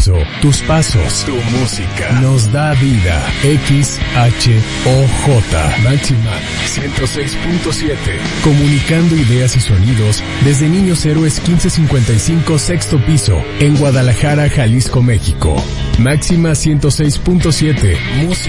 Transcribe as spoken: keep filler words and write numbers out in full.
pulso, tus pasos, tu música, nos da vida. X H O J, Máxima ciento seis punto siete. Comunicando ideas y sonidos desde Niños Héroes quince cincuenta y cinco, sexto piso, en Guadalajara, Jalisco, México. Máxima ciento seis punto siete, música.